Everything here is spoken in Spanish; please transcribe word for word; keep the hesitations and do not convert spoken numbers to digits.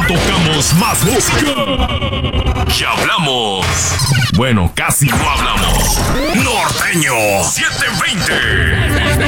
tocamos más música. Ya hablamos. Bueno, casi no hablamos. Norteño siete veinte.